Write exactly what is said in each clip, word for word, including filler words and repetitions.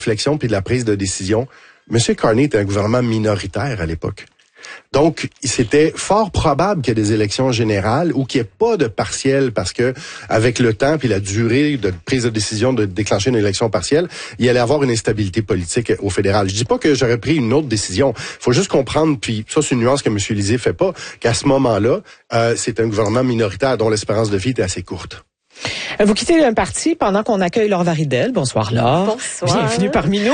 réflexion puis de la prise de décision, M. Carney était un gouvernement minoritaire à l'époque. Donc, c'était fort probable qu'il y ait des élections générales ou qu'il n'y ait pas de partiel parce que, avec le temps puis la durée de prise de décision de déclencher une élection partielle, il y allait avoir une instabilité politique au fédéral. Je dis pas que j'aurais pris une autre décision. Il faut juste comprendre, puis ça, c'est une nuance que M. Lisée fait pas, qu'à ce moment-là, euh, c'est un gouvernement minoritaire dont l'espérance de vie était assez courte. Vous quittez un parti pendant qu'on accueille Laure Varidel. Bonsoir, Laure. Bonsoir. Bienvenue parmi nous.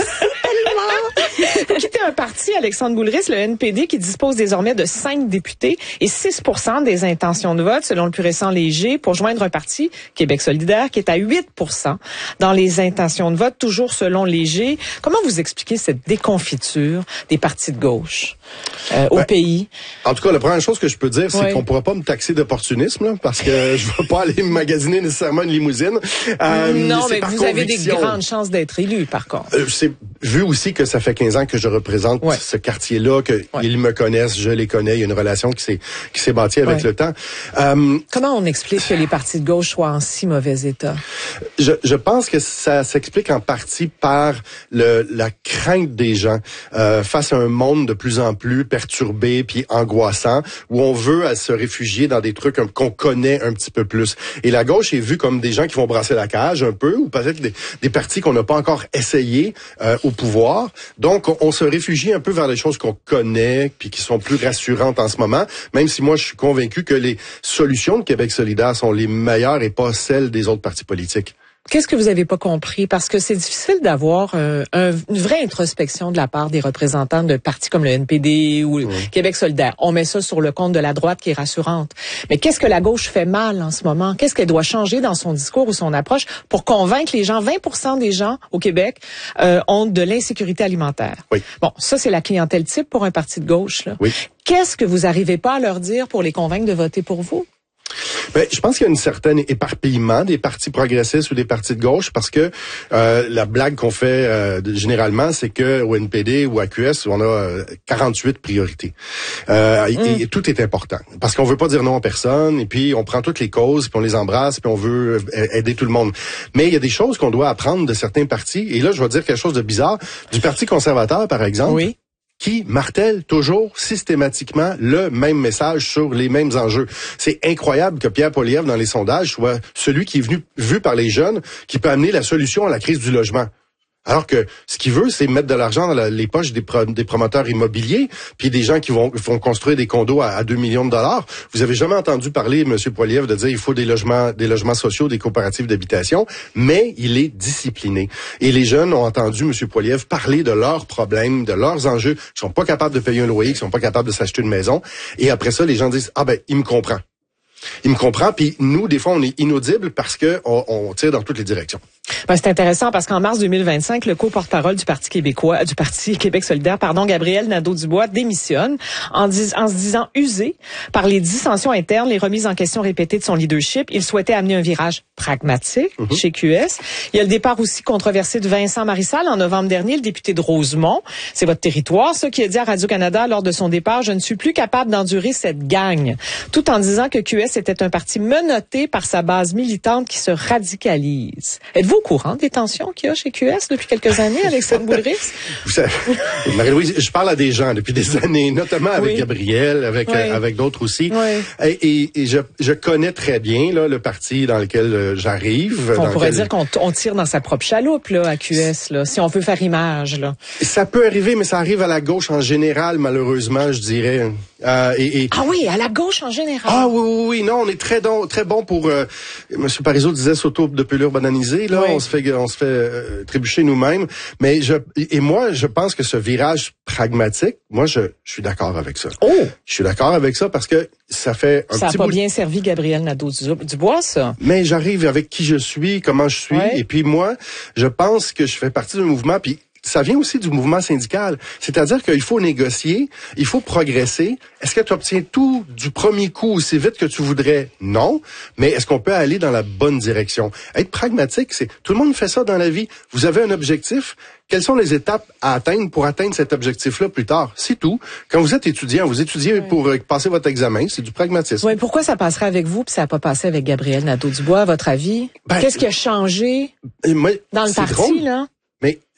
Vous quittez un parti, Alexandre Boulris, le N P D, qui dispose désormais de cinq députés et six pour cent des intentions de vote, selon le plus récent Léger, pour joindre un parti, Québec solidaire, qui est à huit pour cent dans les intentions de vote, toujours selon Léger. Comment vous expliquez cette déconfiture des partis de gauche euh, au ben, pays? En tout cas, la première chose que je peux dire, c'est oui. qu'on pourra pas me taxer d'opportunisme, là, parce que je vais pas aller me magasiner nécessairement une limousine. Euh, non, mais vous conviction. avez des grandes chances d'être élu, par contre. Euh, c'est vu aussi que ça fait quinze ans que je représente ouais. ce quartier-là, que ouais. ils me connaissent, je les connais, il y a une relation qui s'est qui s'est bâtie avec ouais. le temps. Euh, Comment on explique que les partis de gauche soient en si mauvais état? Je, je pense que ça s'explique en partie par le, la crainte des gens euh, face à un monde de plus en plus perturbé puis angoissant, où on veut à se réfugier dans des trucs qu'on connaît un petit peu plus. Et la gauche est vue comme des gens qui vont brasser la cage un peu, ou peut-être des, des partis qu'on n'a pas encore essayé euh, au pouvoir. Donc, on, on se réfugie un peu vers les choses qu'on connaît puis qui sont plus rassurantes en ce moment, même si moi, je suis convaincu que les solutions de Québec solidaire sont les meilleures et pas celles des autres partis politiques. Qu'est-ce que vous avez pas compris? Parce que c'est difficile d'avoir un, un, une vraie introspection de la part des représentants de partis comme le N P D ou mmh. Québec solidaire. On met ça sur le compte de la droite qui est rassurante. Mais qu'est-ce que la gauche fait mal en ce moment? Qu'est-ce qu'elle doit changer dans son discours ou son approche pour convaincre les gens? vingt pour cent des gens au Québec euh, ont de l'insécurité alimentaire. Oui. Bon, ça, c'est la clientèle type pour un parti de gauche, là. Oui. Qu'est-ce que vous arrivez pas à leur dire pour les convaincre de voter pour vous? Ben, je pense qu'il y a une certaine éparpillement des partis progressistes ou des partis de gauche parce que euh, la blague qu'on fait euh, généralement, c'est que au N P D ou à Q S, on a euh, quarante-huit priorités. Euh, mm. et, et tout est important parce qu'on veut pas dire non à personne et puis on prend toutes les causes puis on les embrasse puis on veut aider tout le monde. Mais il y a des choses qu'on doit apprendre de certains partis et là, je vais dire quelque chose de bizarre. Du Parti conservateur, par exemple. Oui. Qui martèle toujours systématiquement le même message sur les mêmes enjeux. C'est incroyable que Pierre Poilievre, dans les sondages, soit celui qui est venu vu par les jeunes, qui peut amener la solution à la crise du logement. Alors que ce qu'il veut, c'est mettre de l'argent dans la, les poches des, pro, des promoteurs immobiliers, puis des gens qui vont, vont construire des condos à, à deux millions de dollars. Vous avez jamais entendu parler, M. Poilievre, de dire il faut des logements, des logements sociaux, des coopératives d'habitation, mais il est discipliné. Et les jeunes ont entendu M. Poilievre parler de leurs problèmes, de leurs enjeux, qui sont pas capables de payer un loyer, qui sont pas capables de s'acheter une maison. Et après ça, les gens disent ah ben il me comprend. Il me comprend, puis nous, des fois, on est inaudible parce que on, on tire dans toutes les directions. Ben, c'est intéressant parce qu'en mars deux mille vingt-cinq, le co-porte-parole du Parti québécois, du Parti Québec solidaire, pardon, Gabriel Nadeau-Dubois, démissionne en, dis, en se disant usé par les dissensions internes, les remises en question répétées de son leadership. Il souhaitait amener un virage pragmatique mm-hmm. chez Q S. Il y a le départ aussi controversé de Vincent Marissal en novembre dernier, le député de Rosemont. C'est votre territoire, ça, qui a dit à Radio-Canada lors de son départ, je ne suis plus capable d'endurer cette gang. Tout en disant que Q S était un parti menotté par sa base militante qui se radicalise. Êtes-vous au courant des tensions qu'il y a chez Q S depuis quelques années, Alexandre Boulris? Vous savez, Marie-Louise, je parle à des gens depuis des années, notamment avec oui. Gabriel, avec oui. euh, avec d'autres aussi. Oui. Et, et, et je, je connais très bien là, le parti dans lequel euh, j'arrive. On pourrait lequel... dire qu'on on tire dans sa propre chaloupe là, à Q S, là, si on veut faire image. Là. Ça peut arriver, mais ça arrive à la gauche en général, malheureusement, je dirais. Euh, et, et... Ah oui, à la gauche en général. Ah oui, oui, oui. Non, on est très, don, très bon pour... Euh, M. Parizeau disait s'auto-de-pelure bananiser. Là, oui. on se fait, on se fait euh, trébucher nous-mêmes. Mais je et moi, je pense que ce virage pragmatique, moi, je, je suis d'accord avec ça. Oh! Je suis d'accord avec ça parce que ça fait un ça petit a pas bout... bien servi Gabriel Nadeau-Dubois, ça. Mais j'arrive avec qui je suis, comment je suis. Ouais. Et puis moi, je pense que je fais partie d'un mouvement... Puis ça vient aussi du mouvement syndical. C'est-à-dire qu'il faut négocier, il faut progresser. Est-ce que tu obtiens tout du premier coup aussi vite que tu voudrais? Non. Mais est-ce qu'on peut aller dans la bonne direction? Être pragmatique, c'est tout le monde fait ça dans la vie. Vous avez un objectif. Quelles sont les étapes à atteindre pour atteindre cet objectif-là plus tard? C'est tout. Quand vous êtes étudiant, vous étudiez oui. pour euh, passer votre examen. C'est du pragmatisme. Oui, pourquoi ça passerait avec vous puis ça n'a pas passé avec Gabriel Nadeau-Dubois, à votre avis? Ben, Qu'est-ce qui a changé moi, dans le parti, drôle. là? Mais